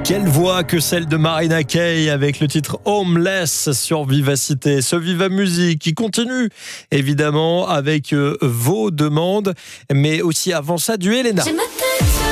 Quelle voix que celle de Marina Kaye avec le titre Homeless sur Vivacité. Ce Viva Musique qui continue évidemment avec vos demandes, mais aussi avant ça du Elena.